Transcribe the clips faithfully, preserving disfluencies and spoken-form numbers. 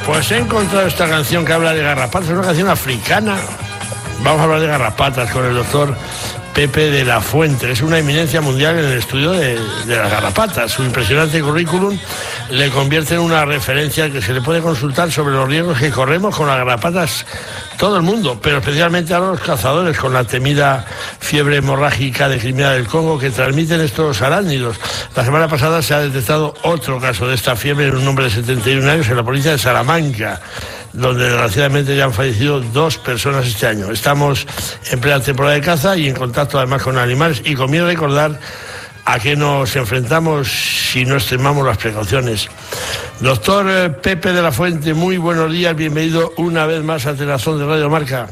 Pues he encontrado esta canción que habla de garrapatas, es una canción africana. Vamos a hablar de garrapatas con el doctor Pepe de la Fuente. Es una eminencia mundial en el estudio de, de las garrapatas. Su impresionante currículum le convierte en una referencia que se le puede consultar sobre los riesgos que corremos con las garrapatas todo el mundo, pero especialmente a los cazadores con la temida fiebre hemorrágica de Crimea del Congo que transmiten estos arácnidos. La semana pasada se ha detectado otro caso de esta fiebre en un hombre de setenta y un años en la provincia de Salamanca, donde desgraciadamente ya han fallecido dos personas este año. Estamos en plena temporada de caza y en contacto además con animales, y conviene recordar a qué nos enfrentamos si no extremamos las precauciones. Doctor eh, Pepe de la Fuente, muy buenos días, bienvenido una vez más a Telazón de Radio Marca.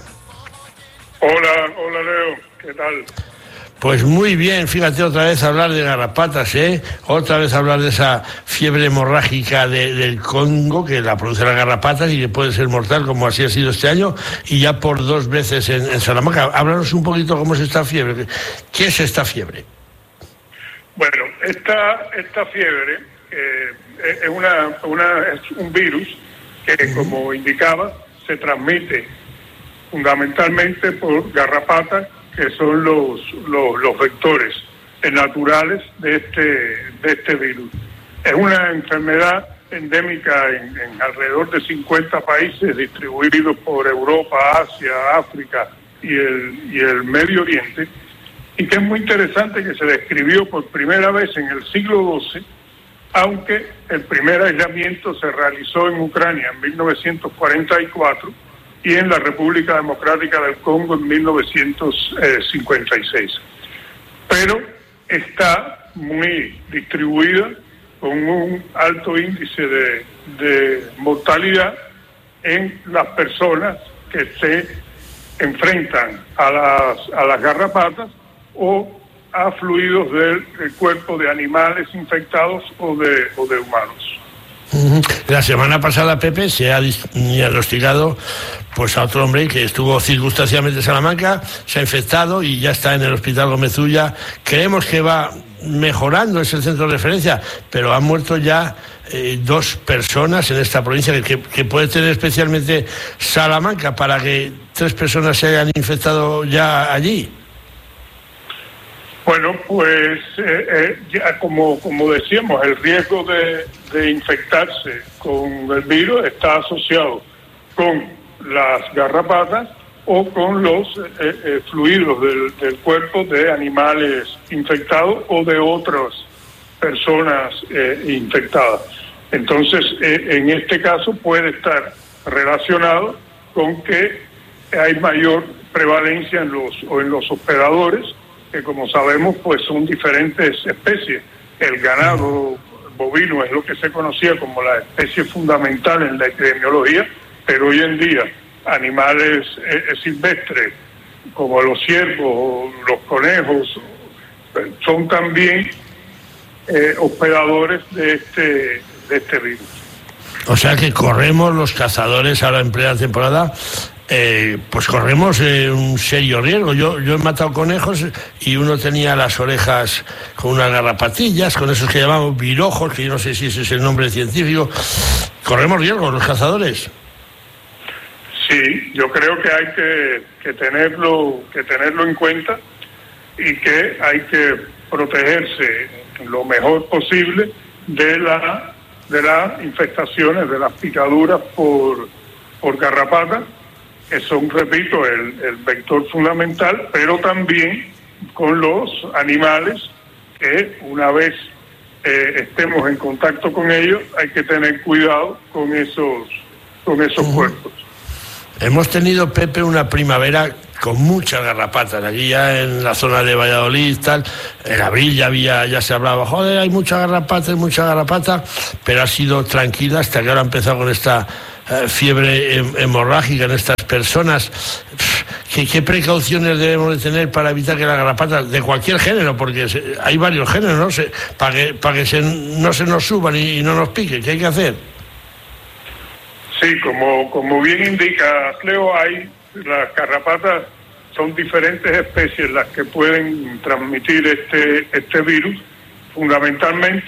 Hola, hola Leo, ¿qué tal? Pues muy bien, fíjate, otra vez hablar de garrapatas, ¿eh? Otra vez hablar de esa fiebre hemorrágica de, del Congo, que la produce las garrapatas y que puede ser mortal, como así ha sido este año, y ya por dos veces en, en Salamanca. Háblanos un poquito cómo es esta fiebre. ¿Qué es esta fiebre? Bueno, esta, esta fiebre eh, es, una, una, es un virus que, como indicaba, se transmite fundamentalmente por garrapatas, que son los, los, los vectores naturales de este, de este virus. Es una enfermedad endémica en, en alrededor de cincuenta países distribuidos por Europa, Asia, África y el, y el Medio Oriente, y que es muy interesante que se describió por primera vez en el siglo doce, aunque el primer aislamiento se realizó en Ucrania en mil novecientos cuarenta y cuatro y en la República Democrática del Congo en mil novecientos cincuenta y seis. Pero está muy distribuida, con un alto índice de, de mortalidad en las personas que se enfrentan a las, a las garrapatas o a fluidos del, del cuerpo de animales infectados o de, o de humanos. La semana pasada, Pepe, se ha diagnosticado pues a otro hombre que estuvo circunstancialmente en Salamanca, se ha infectado y ya está en el Hospital Gómez Ulla. Creemos que va mejorando, es el centro de referencia, pero han muerto ya eh, dos personas en esta provincia, que, que puede tener especialmente Salamanca para que tres personas se hayan infectado ya allí. Bueno, pues eh, eh, ya como, como decíamos, el riesgo de, de infectarse con el virus está asociado con las garrapatas o con los eh, eh, fluidos del, del cuerpo de animales infectados o de otras personas eh, infectadas. Entonces, eh, en este caso puede estar relacionado con que hay mayor prevalencia en los, o en los hospedadores, que como sabemos pues son diferentes especies. El ganado bovino es lo que se conocía como la especie fundamental en la epidemiología, pero hoy en día animales eh, silvestres como los ciervos o los conejos son también eh, hospedadores de este, de este virus. O sea que corremos los cazadores ahora en plena temporada, eh, pues corremos eh, un serio riesgo. Yo, yo he matado conejos y uno tenía las orejas con unas garrapatillas, con esos que llamamos virojos, que yo no sé si ese es el nombre científico. ¿Corremos riesgo los cazadores? Sí, yo creo que hay que, que tenerlo, que tenerlo en cuenta y que hay que protegerse lo mejor posible de la de las infestaciones, de las picaduras por, por garrapatas, que son, repito, el, el vector fundamental, pero también con los animales que una vez eh, estemos en contacto con ellos, hay que tener cuidado con esos, con esos uh-huh. cuerpos. Hemos tenido, Pepe, una primavera con muchas garrapatas. Aquí ya en la zona de Valladolid, tal, en abril ya había, ya se hablaba, joder, hay mucha garrapata, hay mucha garrapata, pero ha sido tranquila hasta que ahora ha empezado con esta eh, fiebre hem- hemorrágica en estas personas. ¿Qué, ¿Qué precauciones debemos de tener para evitar que las garrapatas, de cualquier género, porque se, hay varios géneros, ¿no? Se, para que, para que se, no se nos suban y, y no nos piquen? ¿Qué hay que hacer? Sí, como, como bien indica Leo, hay las garrapatas, son diferentes especies las que pueden transmitir este, este virus. Fundamentalmente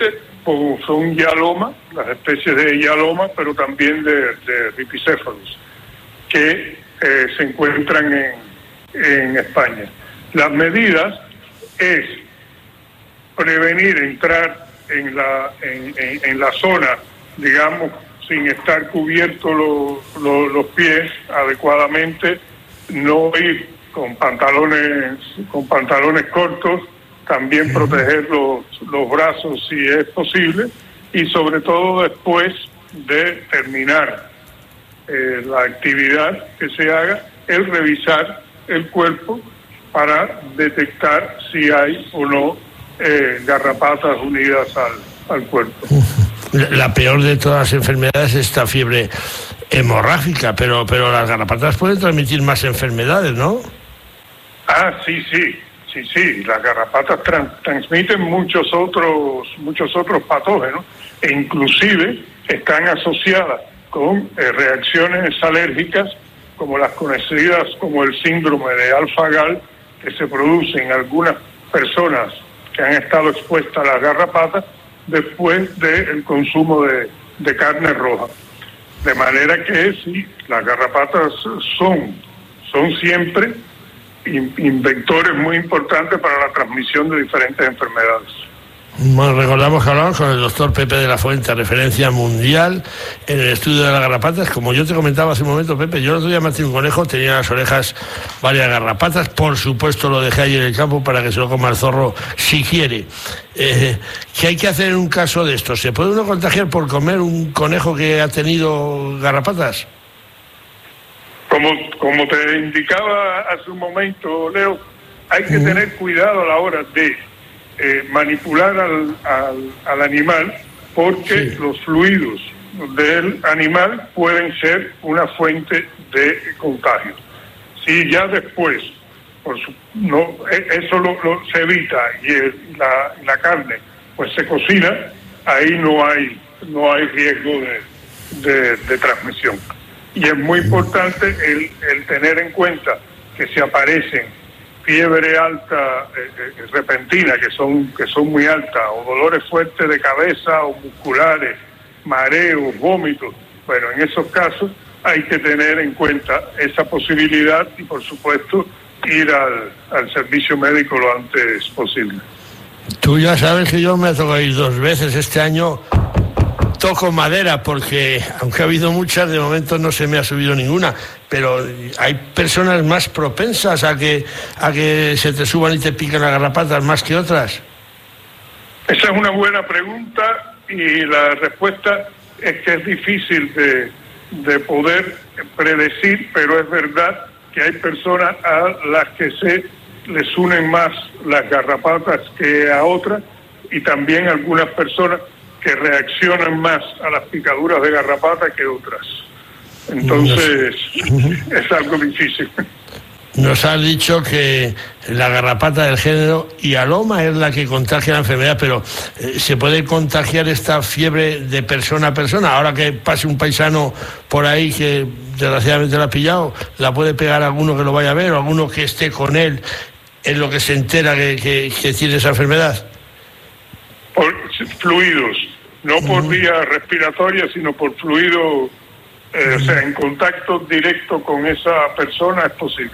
po- son yaloma, las especies de yaloma, pero también de, de ripicéfalos, que eh, se encuentran en, en España. Las medidas es prevenir entrar en la, en, en, en la zona, digamos, sin estar cubiertos los, los, los pies adecuadamente, no ir con pantalones, con pantalones cortos, también proteger los, los brazos si es posible, y sobre todo después de terminar eh, la actividad que se haga, el revisar el cuerpo para detectar si hay o no eh, garrapatas unidas al, al cuerpo. La peor de todas las enfermedades es esta fiebre hemorrágica, pero, pero las garrapatas pueden transmitir más enfermedades, ¿no? Ah, sí, sí, sí, sí. Las garrapatas trans, transmiten muchos otros, muchos otros patógenos, e inclusive están asociadas con eh, reacciones alérgicas como las conocidas como el síndrome de Alpha-Gal, que se produce en algunas personas que han estado expuestas a las garrapatas después del consumo de, de carne roja. De manera que sí, las garrapatas son, son siempre in, inventores muy importantes para la transmisión de diferentes enfermedades. Bueno, recordamos que hablamos con el doctor Pepe de la Fuente, referencia mundial en el estudio de las garrapatas. Como yo te comentaba hace un momento, Pepe, yo el otro día maté un conejo, tenía las orejas varias garrapatas, por supuesto lo dejé ahí en el campo para que se lo coma el zorro si quiere. Eh, ¿Qué hay que hacer en un caso de esto? ¿Se puede uno contagiar por comer un conejo que ha tenido garrapatas? Como, como te indicaba hace un momento, Leo, hay que uh-huh. tener cuidado a la hora de Eh, manipular al, al, al animal, porque sí. los fluidos del animal pueden ser una fuente de contagio. Si ya después por su, no eso lo, lo, se evita y el, la, la carne pues se cocina, ahí no hay no hay riesgo de, de, de transmisión. Y es muy importante el, el tener en cuenta que si aparecen fiebre alta eh, eh, repentina, que son que son muy altas, o dolores fuertes de cabeza o musculares, mareos, vómitos, bueno, en esos casos hay que tener en cuenta esa posibilidad y, por supuesto, ir al, al servicio médico lo antes posible. Tú ya sabes que yo me ha tocado ir dos veces este año. Toco madera porque, aunque ha habido muchas, de momento no se me ha subido ninguna, pero hay personas más propensas a que a que se te suban y te pican las garrapatas más que otras. Esa es una buena pregunta y la respuesta es que es difícil de, de poder predecir, pero es verdad que hay personas a las que se les unen más las garrapatas que a otras, y también algunas personas que reaccionan más a las picaduras de garrapata que otras. Entonces, es algo difícil. Nos has dicho que la garrapata del género Yaloma es la que contagia la enfermedad, pero eh, ¿se puede contagiar esta fiebre de persona a persona? Ahora que pase un paisano por ahí que desgraciadamente la ha pillado, ¿la puede pegar a alguno que lo vaya a ver o a alguno que esté con él en lo que se entera que, que, que tiene esa enfermedad? Por fluidos, no por vía respiratoria, sino por fluido, eh, o sea, en contacto directo con esa persona es posible.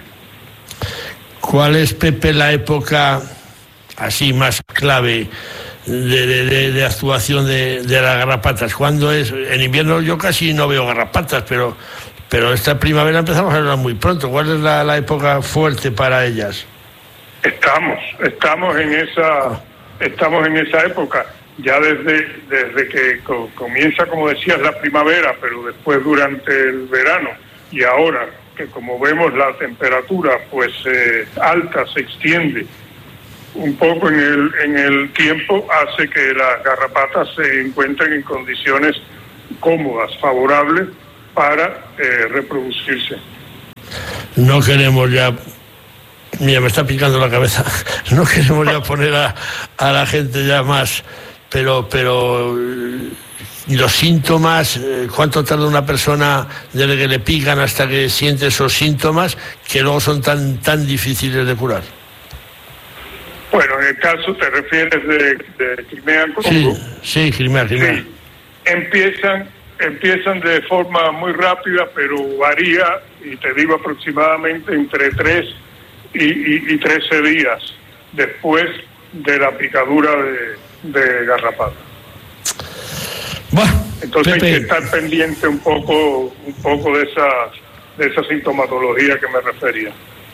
¿Cuál es, Pepe, la época así más clave de, de, de actuación de, de las garrapatas? ¿Cuándo es? En invierno yo casi no veo garrapatas, pero, pero esta primavera empezamos a verlas muy pronto. ¿Cuál es la, la época fuerte para ellas? Estamos, estamos en esa... Estamos en esa época, ya desde desde que co- comienza, como decías, la primavera, pero después durante el verano, y ahora que, como vemos, la temperatura pues eh, alta se extiende un poco en el en el tiempo, hace que las garrapatas se encuentren en condiciones cómodas, favorables para eh, reproducirse. No queremos ya... Mira, me está picando la cabeza. No queremos ya poner a, a la gente ya más, pero pero los síntomas, cuánto tarda una persona desde que le pican hasta que siente esos síntomas que luego son tan tan difíciles de curar. Bueno, el caso te refieres de, de Crimea, Congo. Sí, sí, Crimea, Crimea. Sí, empiezan, empiezan de forma muy rápida, pero varía, y te digo aproximadamente entre tres y, y, y trece días después de la picadura de, de garrapata. Bueno, entonces Pepe, hay que estar pendiente un poco, un poco de esa, de esa sintomatología que me refería.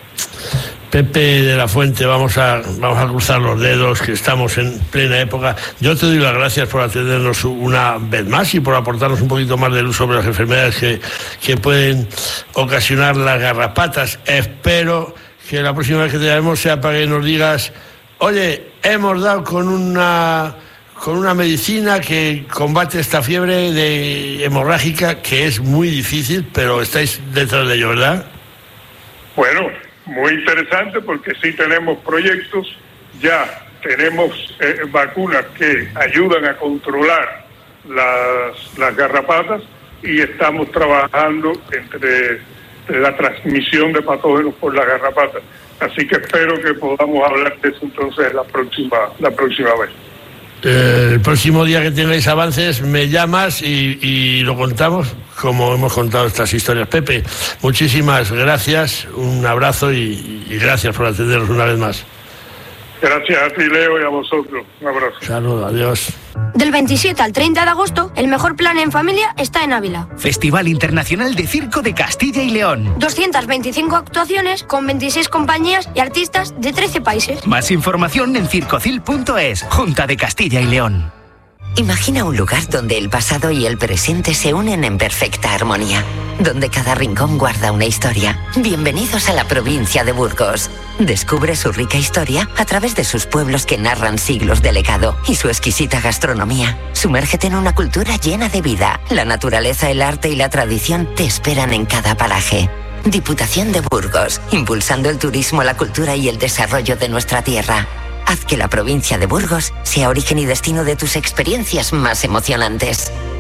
Pepe de la Fuente, vamos a vamos a cruzar los dedos, que estamos en plena época. Yo te doy las gracias por atendernos una vez más y por aportarnos un poquito más de luz sobre las enfermedades que, que pueden ocasionar las garrapatas. Espero que la próxima vez que te llamemos sea para que nos digas, oye, hemos dado con una con una medicina que combate esta fiebre de hemorrágica, que es muy difícil, pero estáis detrás de ello, ¿verdad? Bueno, muy interesante, porque sí tenemos proyectos, ya tenemos eh, vacunas que ayudan a controlar las, las garrapatas, y estamos trabajando entre la transmisión de patógenos por las garrapatas. Así que espero que podamos hablar de eso entonces la próxima, la próxima vez. Eh, el próximo día que tengáis avances me llamas y, y lo contamos como hemos contado estas historias. Pepe, muchísimas gracias, un abrazo y, y gracias por atendernos una vez más. Gracias a ti, Leo, y a vosotros. Un abrazo. Saludos, adiós. Del veintisiete al treinta de agosto, el mejor plan en familia está en Ávila. Festival Internacional de Circo de Castilla y León. doscientas veinticinco actuaciones con veintiséis compañías y artistas de trece países. Más información en circocil punto es, Junta de Castilla y León. Imagina un lugar donde el pasado y el presente se unen en perfecta armonía, donde cada rincón guarda una historia. Bienvenidos a la provincia de Burgos. Descubre su rica historia a través de sus pueblos que narran siglos de legado y su exquisita gastronomía. Sumérgete en una cultura llena de vida. La naturaleza, el arte y la tradición te esperan en cada paraje. Diputación de Burgos, impulsando el turismo, la cultura y el desarrollo de nuestra tierra. Haz que la provincia de Burgos sea origen y destino de tus experiencias más emocionantes.